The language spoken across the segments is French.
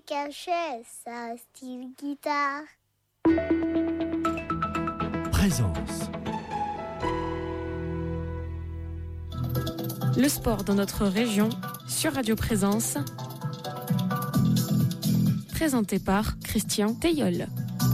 caché sa style guitare. Présence. Le sport dans notre région sur Radio Présence. Présenté par Christian Teilleul.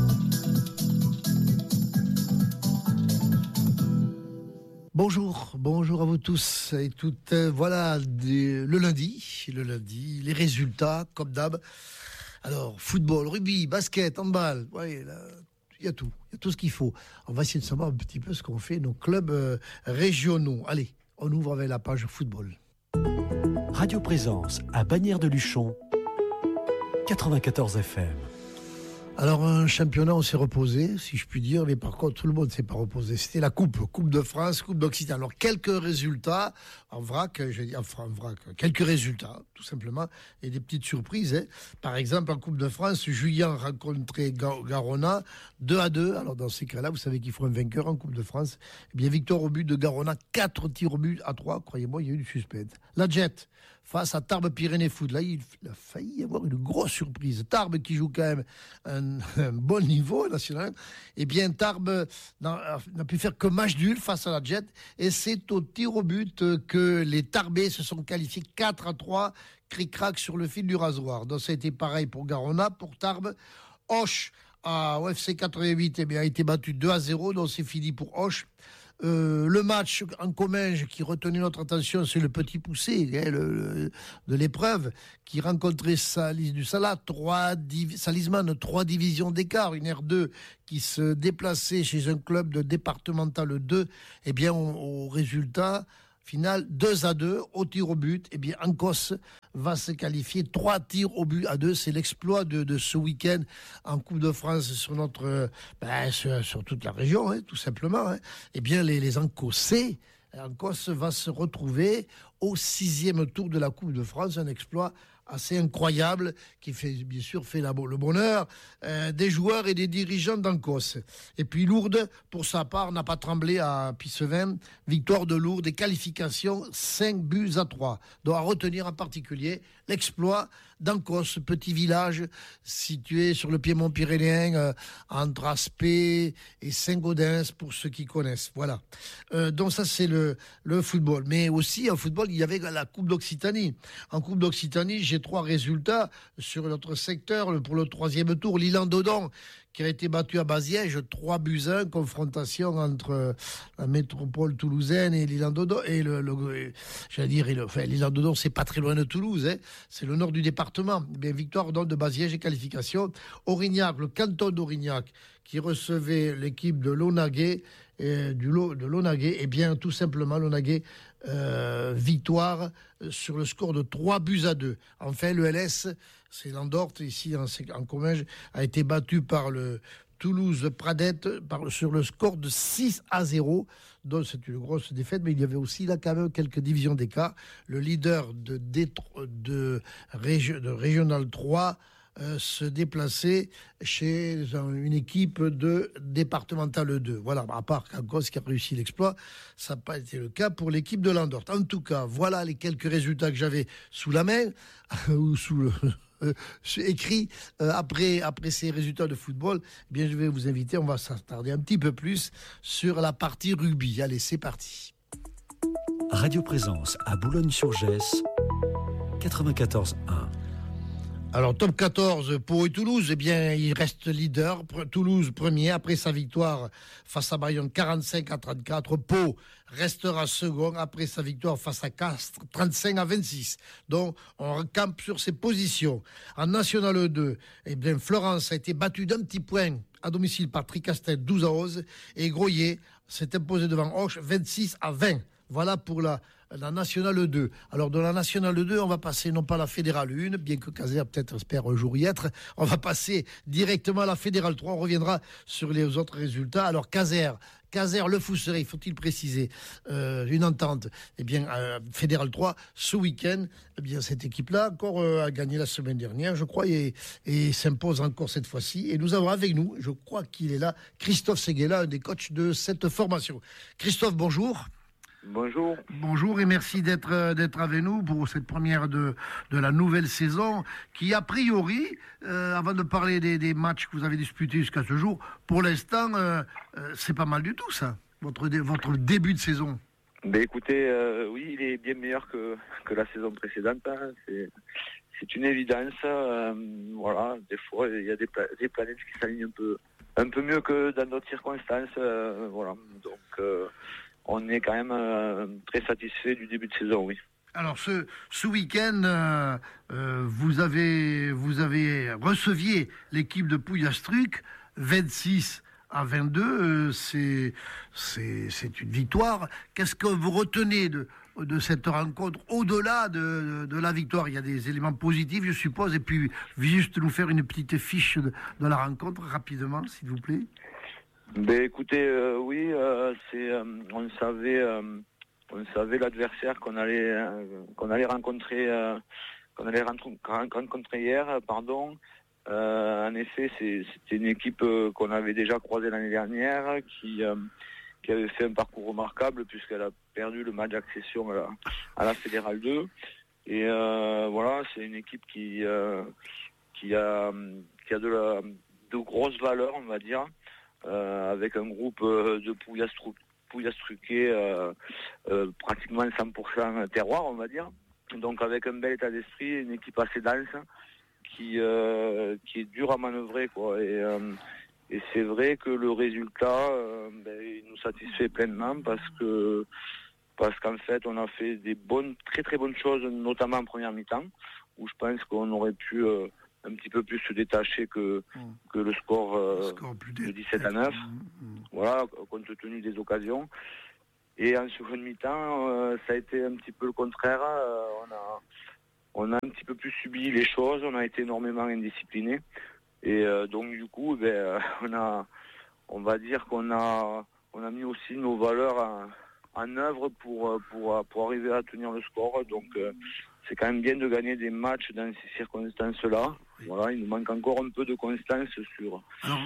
Bonjour à vous tous et toutes. Voilà le lundi, les résultats comme d'hab. Alors football, rugby, basket, handball, ouais, il y a tout ce qu'il faut. On va essayer de savoir un petit peu ce qu'ont fait nos clubs régionaux. Allez, on ouvre avec la page football. Radio Présence à Bagnères de Luchon, 94 FM. Alors un championnat, on s'est reposé, si je puis dire, mais par contre tout le monde ne s'est pas reposé. C'était la Coupe de France, Coupe d'Occitanie. Alors quelques résultats en vrac, quelques résultats tout simplement, et des petites surprises. Hein. Par exemple en Coupe de France, Juillan rencontrait Garona 2-2. Alors dans ces cas-là, vous savez qu'il faut un vainqueur en Coupe de France. Eh bien victoire au but de Garona, 4 tirs au but à 3. Croyez-moi, il y a eu du suspense. La Jet face à Tarbes Pyrénées Foot. Là, il a failli y avoir une grosse surprise. Tarbes qui joue quand même un bon niveau national. Eh bien, Tarbes n'a pu faire que match nul face à la Jet. Et c'est au tir au but que les Tarbais se sont qualifiés 4-3, cric-crac sur le fil du rasoir. Donc ça a été pareil pour Garona, pour Tarbes. Auch à OFC 88 eh bien, a été battu 2-0, donc c'est fini pour Auch. Le match en Comminges qui retenait notre attention, c'est le Petit Poussé de l'épreuve, qui rencontrait Salisman, 3 divisions d'écart, une R2 qui se déplaçait chez un club de départemental 2. Eh bien, au résultat final, 2-2 au tir au but. Eh bien, Ancos va se qualifier 3 tirs au but à 2. C'est l'exploit de ce week-end en Coupe de France sur toute la région, hein, tout simplement. Hein. Eh bien, les Ancosais, Ancos va se retrouver au 6e tour de la Coupe de France. Un exploit assez incroyable qui bien sûr fait le bonheur des joueurs et des dirigeants d'Ancos. Et puis Lourdes, pour sa part, n'a pas tremblé à Pissevin. Victoire de Lourdes et qualification 5-3. Donc à retenir en particulier l'exploit d'Ancos, petit village situé sur le piémont pyrénéen entre Aspet et Saint-Gaudens pour ceux qui connaissent. Voilà. Donc ça c'est le football. Mais aussi en football, il y avait la Coupe d'Occitanie. En Coupe d'Occitanie, j'ai 3 résultats sur notre secteur pour le 3e tour. L'Isle-en-Dodon qui a été battu à Baziège 3-1, confrontation entre la métropole toulousaine et l'Isle-en-Dodon. Et l'Isle-en-Dodon, c'est pas très loin de Toulouse, hein. C'est le nord du département. Bien, victoire donc de Baziège et qualification. Aurignac, le canton d'Aurignac, qui recevait l'équipe de Launaguet, de Launaguet, et bien tout simplement Launaguet, victoire sur le score de 3-2. Enfin, le LS, c'est l'Andorte, ici en Comminges, a été battu par le Toulouse Pradette sur le score de 6-0. Donc c'est une grosse défaite, mais il y avait aussi là quand même quelques divisions d'écart. Le leader de Régional 3 se déplacer chez une équipe de départemental 2. Voilà, à part Cancos qui a réussi l'exploit, ça n'a pas été le cas pour l'équipe de l'Andorte. En tout cas, voilà les quelques résultats que j'avais sous la main, ou sous le... écrit après ces résultats de football. Eh bien, je vais vous inviter, on va s'attarder un petit peu plus sur la partie rugby. Allez, c'est parti. Radio Présence à Boulogne-sur-Gesse, 94.1. Alors, top 14, Pau et Toulouse, eh bien, il reste leader. Toulouse, premier, après sa victoire face à Bayonne, 45-34. Pau restera second après sa victoire face à Castres, 35-26. Donc, on campe sur ses positions. En National 2, eh bien, Florence a été battue d'un petit point à domicile par Tricastel, 12-11. Et Groyer s'est imposé devant Auch, 26-20. Voilà pour la Nationale 2. Alors, de la Nationale 2, on va passer non pas à la Fédérale 1, bien que Caser peut-être espère un jour y être. On va passer directement à la Fédérale 3. On reviendra sur les autres résultats. Alors, Caser, Le Fousseret, faut-il préciser, une entente. Eh bien, Fédérale 3, ce week-end, eh bien, cette équipe-là encore a gagné la semaine dernière, je crois, et s'impose encore cette fois-ci. Et nous avons avec nous, je crois qu'il est là, Christophe Seguela, un des coachs de cette formation. Christophe, bonjour. Bonjour. Bonjour et merci d'être avec nous pour cette première de la nouvelle saison qui, a priori, avant de parler des matchs que vous avez disputés jusqu'à ce jour, pour l'instant, c'est pas mal du tout ça, votre début de saison. Ben écoutez, oui, il est bien meilleur que la saison précédente. Hein. C'est une évidence. Voilà, des fois, il y a des planètes qui s'alignent un peu mieux que dans d'autres circonstances. Voilà, donc on est quand même très satisfait du début de saison, oui. Alors ce week-end, vous receviez l'équipe de Pouillastruc 26-22. C'est une victoire. Qu'est-ce que vous retenez de cette rencontre au-delà de la victoire? Il y a des éléments positifs, je suppose, et puis juste nous faire une petite fiche de la rencontre rapidement, s'il vous plaît. Ben écoutez, oui, on savait l'adversaire qu'on allait rencontrer hier, pardon. En effet, c'était une équipe qu'on avait déjà croisée l'année dernière, qui avait fait un parcours remarquable puisqu'elle a perdu le match d'accession à la Fédérale 2. Et voilà, c'est une équipe qui a de grosses valeurs, on va dire. Avec un groupe de Pouillastruquais pratiquement 100% terroir, on va dire. Donc avec un bel état d'esprit, une équipe assez dense qui est dure à manœuvrer, quoi. Et c'est vrai que le résultat il nous satisfait pleinement parce qu'en fait on a fait des très très bonnes choses, notamment en première mi-temps, où je pense qu'on aurait pu un petit peu plus se détacher que le score de 17-9. Voilà, compte tenu des occasions. Et en seconde mi-temps, ça a été un petit peu le contraire. On a un petit peu plus subi les choses, on a été énormément indisciplinés. Et donc du coup, on va dire qu'on a mis aussi nos valeurs en œuvre pour arriver à tenir le score. Donc c'est quand même bien de gagner des matchs dans ces circonstances-là. Voilà, il nous manque encore un peu de constance sur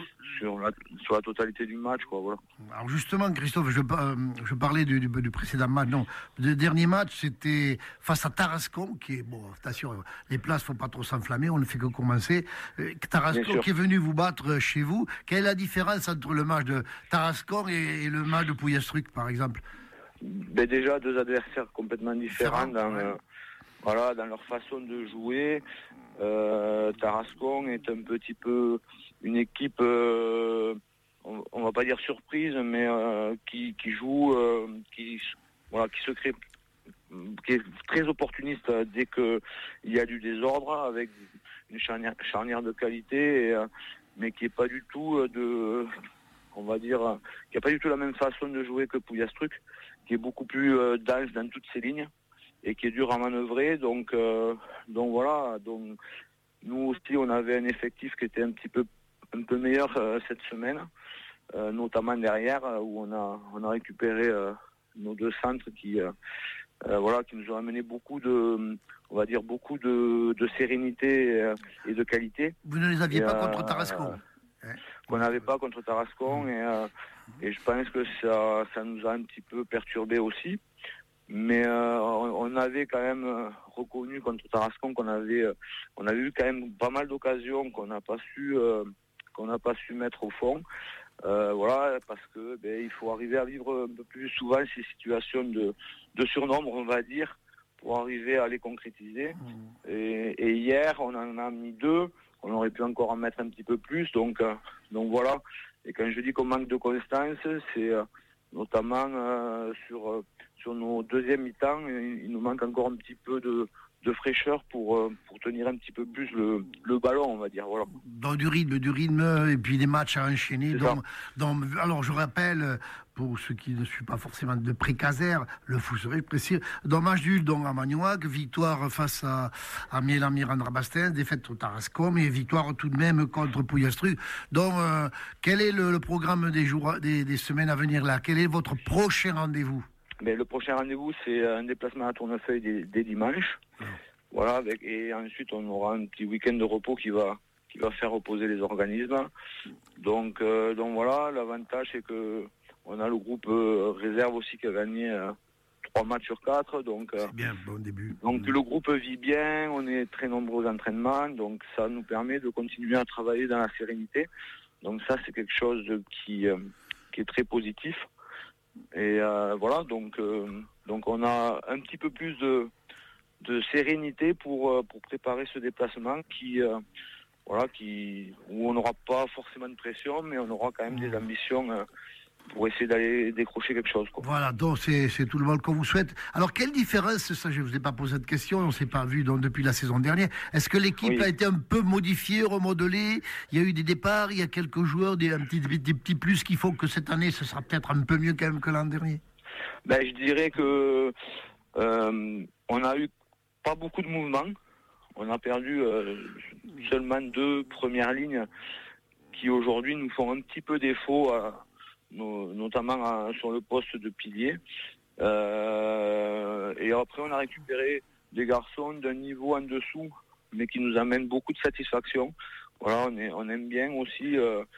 la totalité du match, quoi. Voilà. Alors justement, Christophe, je parlais du précédent match. Non, le dernier match, c'était face à Tarascon, qui est bon. Attention, les places faut pas trop s'enflammer. On ne fait que commencer. Tarascon qui est venu vous battre chez vous. Quelle est la différence entre le match de Tarascon et le match de Pouillastruc, par exemple? Ben déjà deux adversaires complètement différents dans leur façon de jouer. Tarascon est un petit peu une équipe, on va pas dire surprise, mais qui joue, qui se crée, qui est très opportuniste dès qu'il y a du désordre, avec une charnière de qualité, mais qui est pas du tout on va dire, qui a pas du tout la même façon de jouer que Pouillastruc, qui est beaucoup plus dense dans toutes ses lignes et qui est dur à manœuvrer. Donc voilà. Donc nous aussi, on avait un effectif qui était un peu meilleur cette semaine, notamment derrière où on a récupéré nos deux centres qui nous ont amené beaucoup de sérénité et de qualité. Vous ne les aviez pas contre Tarascon? Qu'on n'avait pas contre Tarascon et je pense que ça nous a un petit peu perturbé aussi. Mais on avait quand même reconnu contre Tarascon qu'on avait eu quand même pas mal d'occasions qu'on n'a pas su mettre au fond. Voilà, parce que il faut arriver à vivre un peu plus souvent ces situations de surnombre, on va dire, pour arriver à les concrétiser. Et hier, on en a mis 2. On aurait pu encore en mettre un petit peu plus. Donc voilà. Et quand je dis qu'on manque de constance, c'est notamment sur nos deuxièmes mi-temps, il nous manque encore un petit peu de fraîcheur pour tenir un petit peu plus le ballon, on va dire. Voilà. Dans du rythme, et puis des matchs à enchaîner. Alors je rappelle, pour ceux qui ne suivent pas forcément de Précaser, le Fousseret, précis, dans le match nul à Magnoac, victoire face à Mielamir Rabastens, défaite au Tarascon, mais victoire tout de même contre Pouillastruc. Donc quel est le programme des semaines à venir là? Quel est votre prochain rendez-vous? Le prochain rendez-vous, c'est un déplacement à Tournefeuille dès dimanche. Voilà, et ensuite on aura un petit week-end de repos qui va faire reposer les organismes. Donc voilà, l'avantage c'est que on a le groupe réserve aussi qui a gagné 3 matchs sur 4. Donc, c'est bien, bon début. Donc le groupe vit bien, on est très nombreux aux entraînements, donc ça nous permet de continuer à travailler dans la sérénité. Donc ça, c'est quelque chose qui est très positif. Et voilà, donc on a un petit peu plus de sérénité pour préparer ce déplacement où on n'aura pas forcément de pression, mais on aura quand même des ambitions pour essayer d'aller décrocher quelque chose, quoi. Voilà, donc c'est tout le mal qu'on vous souhaite. Alors, quelle différence, ça je ne vous ai pas posé cette question, on ne s'est pas vu depuis la saison dernière, est-ce que l'équipe a été un peu modifiée, remodelée? Il y a eu des départs, il y a quelques joueurs, des petits plus qui font que cette année, ce sera peut-être un peu mieux quand même que l'an dernier? Je dirais que on n'a eu pas beaucoup de mouvements. On a perdu seulement 2 premières lignes qui aujourd'hui nous font un petit peu défaut, notamment sur le poste de pilier. Et après, on a récupéré des garçons d'un niveau en dessous, mais qui nous amènent beaucoup de satisfaction. Voilà, on aime bien aussi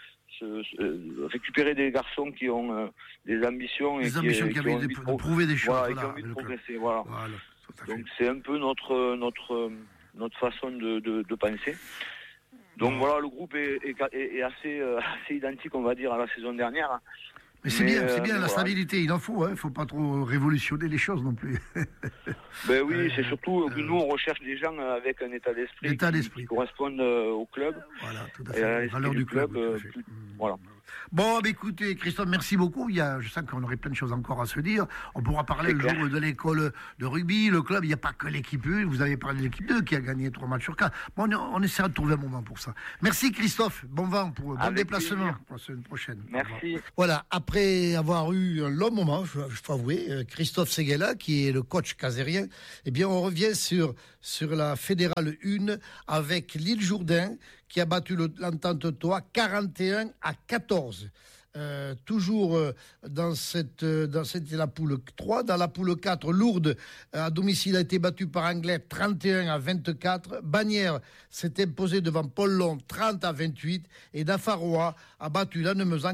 récupérer des garçons qui ont des ambitions et qui ont envie de prouver des choses, et qui ont envie de progresser. Voilà. Donc c'est un peu notre façon de penser. Donc voilà, le groupe est assez identique, on va dire, à la saison dernière. Mais c'est bien la stabilité, il en faut, il ne faut pas trop révolutionner les choses non plus. Oui, c'est surtout que nous, on recherche des gens avec un état d'esprit qui correspondent au club. Voilà, tout à fait. À la valeur du club. Voilà. Bon, écoutez, Christophe, merci beaucoup. Je sens qu'on aurait plein de choses encore à se dire. On pourra parler le jour de l'école de rugby, le club. Il n'y a pas que l'équipe 1. Vous avez parlé de l'équipe 2 qui a gagné 3 matchs sur 4. Bon, on essaiera de trouver un moment pour ça. Merci, Christophe. Bon vent bon déplacement pour la semaine prochaine. Merci. Voilà, après avoir eu un long moment, je faut avouer, Christophe Séguéla, qui est le coach casérien, on revient sur la Fédérale 1 avec l'Île Jourdain, qui a battu l'Entente Toit 41-14. Toujours dans la poule 3. Dans la poule 4, Lourdes, à domicile, a été battue par Anglet 31-24. Bagnères s'est imposée devant Paul-Long 30-28. Et Dafaroa a battu Lannemezan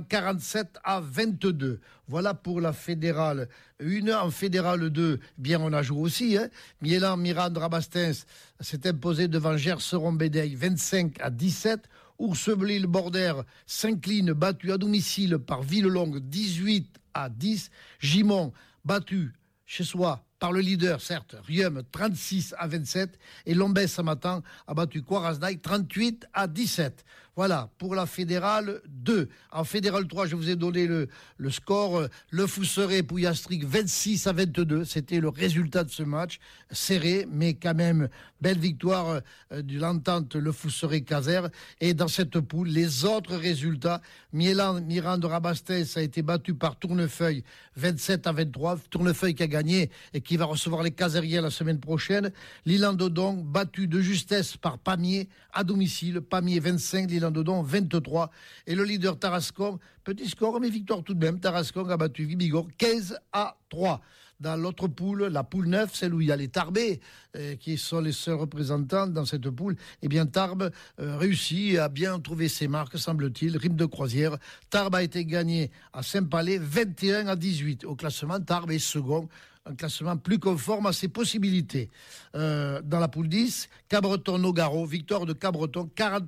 47-22. Voilà pour la Fédérale 1. En Fédérale 2, on a joué aussi. Miélan Mirande Rabastens s'est imposé devant Gerseron-Bédeille 25-17. Ourseblil-Bordère s'incline, battu à domicile par Villelongue 18-10. Gimont, battu chez soi par le leader, certes, Rium 36-27. Et Lombès-Samatan a battu Quarasnaï 38-17. Voilà, pour la Fédérale 2. En Fédérale 3, je vous ai donné le score. Le Fousseret-Pouillastric 26-22. C'était le résultat de ce match. Serré, mais quand même, belle victoire de l'entente Le Fousseret-Caser. Et dans cette poule, les autres résultats, Mirande Rabastens a été battu par Tournefeuille 27-23. Tournefeuille qui a gagné et qui va recevoir les Casériens la semaine prochaine. L'Île-en-Dodon, battu de justesse par Pamiers à domicile. Pamiers 25, l'Île-en-Dodon 23. Et le leader Tarascon, petit score, mais victoire tout de même. Tarascon a battu Vibigor 15-3. Dans l'autre poule, la poule 9, celle où il y a les Tarbais, qui sont les seuls représentants dans cette poule, Tarbes réussit à bien trouver ses marques, semble-t-il. Rime de croisière. Tarbes a été gagné à Saint-Palais 21-18. Au classement, Tarbes est second. Un classement plus conforme à ses possibilités. Dans la poule 10, Cabreton-Nogaro, victoire de Cabreton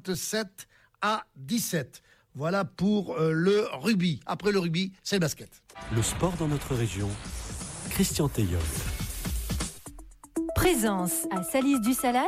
47-17. Voilà pour le rugby. Après le rugby, c'est le basket. Le sport dans notre région, Christian Teillol. Présence à Salis-du-Salat,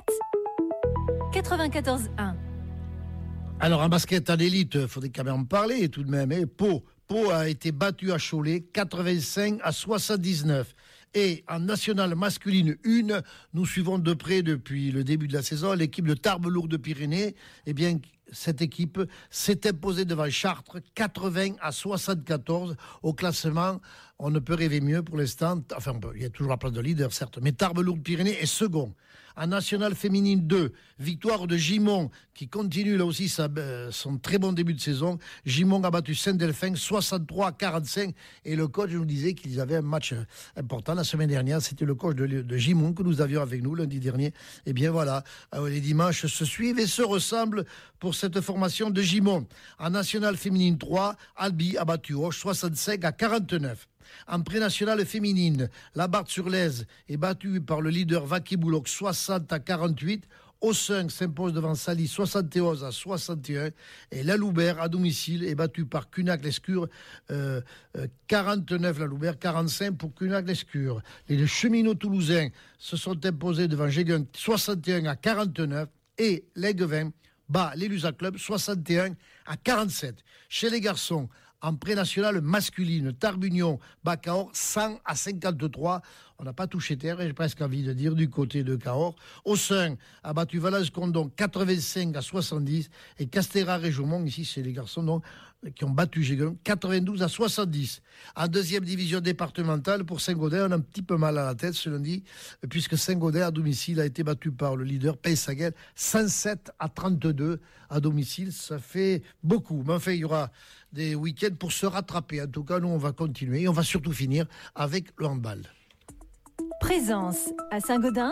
94.1. Alors, en basket à l'élite, il faudrait quand même en parler tout de même. Pau a été battu à Cholet 85-79. Et en nationale masculine 1, nous suivons de près depuis le début de la saison l'équipe de Tarbes-Lourdes-Pyrénées. Cette équipe s'est imposée devant Chartres 80-74 au classement. On ne peut rêver mieux pour l'instant. Enfin, il y a toujours la place de leader, certes. Mais Tarbes-Lourdes-Pyrénées est second. En nationale féminine 2, victoire de Gimont qui continue là aussi son très bon début de saison. Gimont a battu Saint-Delphin 63-45 et le coach nous disait qu'ils avaient un match important la semaine dernière. C'était le coach de Gimont que nous avions avec nous lundi dernier. Voilà, les dimanches se suivent et se ressemblent pour cette formation de Gimont. En nationale féminine 3, Albi a battu Auch 65-49. En pré-nationale féminine, la Barthe-sur-Lèze est battue par le leader Vaquebouloc 60-48. Aussun s'impose devant Sali 71-61 et la Loubert à domicile est battue par Cunac-Lescure 49 la Loubert, 45 pour Cunac-Lescure. Les cheminots toulousains se sont imposés devant Géguin 61-49 et l'Aiguevin bat l'Elusa Club 61-47. Chez les garçons, en pré-nationale masculine, Tarbunion bat Cahors 100-53. On n'a pas touché terre, j'ai presque envie de dire, du côté de Cahors. Aussun a battu Valence-Condon 85-70 et Castéra-Réjaumont, ici c'est les garçons donc, qui ont battu Géguin 92-70. En deuxième division départementale, pour Saint-Gaudens, on a un petit peu mal à la tête ce lundi, puisque Saint-Gaudens à domicile a été battu par le leader Pays-Saguel 107-32 à domicile. Ça fait beaucoup, mais enfin il y aura des week-ends pour se rattraper. En tout cas, nous on va continuer et on va surtout finir avec le handball. Présence à Saint-Gaudens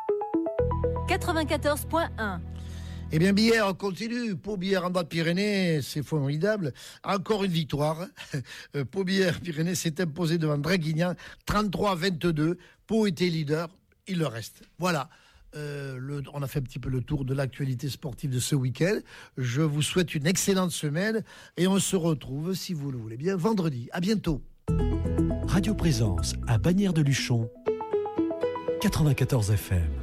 94.1. Eh bien, Billère, on continue. Pau Billère en bas de Pyrénées, c'est formidable. Encore une victoire. Pau Billère Pyrénées s'est imposé devant Draguignan 33-22. Pau était leader, il le reste. Voilà. On a fait un petit peu le tour de l'actualité sportive de ce week-end. Je vous souhaite une excellente semaine et on se retrouve, si vous le voulez bien, vendredi. À bientôt. Radio Présence à Bagnères de Luchon, 94 FM.